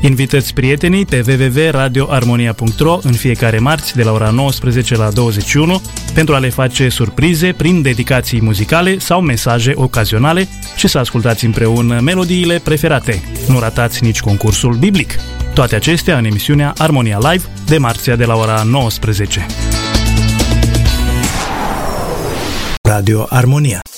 Invitați prietenii pe www.radioarmonia.ro în fiecare marți de la ora 19 la 21 pentru a le face surprize prin dedicații muzicale sau mesaje ocazionale și să ascultați împreună melodiile preferate. Nu ratați nici concursul biblic. Toate acestea în emisiunea Armonia Live de marțea de la ora 19. Radio Armonia.